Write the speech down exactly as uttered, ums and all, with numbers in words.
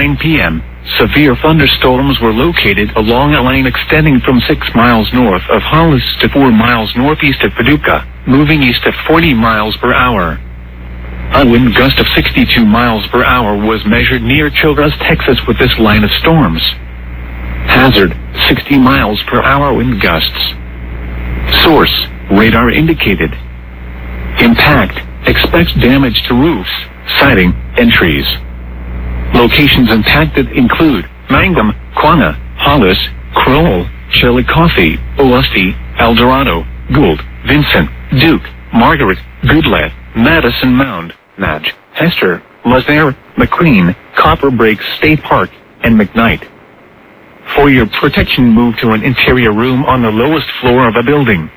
nine p m, severe thunderstorms were located along a line extending from six miles north of Hollis to four miles northeast of Paducah, moving east at forty miles per hour. A wind gust of sixty-two miles per hour was measured near Childress, Texas with this line of storms. Hazard, sixty miles per hour wind gusts. Source, radar indicated. Impact, expect damage to roofs, siding, and trees. Locations impacted include Mangum, Quanah, Hollis, Crowell, Chillicothe, Olustee, El Dorado, Gould, Vincent, Duke, Margaret, Goodlet, Madison Mound, Madge, Hester, Lazare, McQueen, Copper Break State Park, and McKnight. For your protection, move to an interior room on the lowest floor of a building.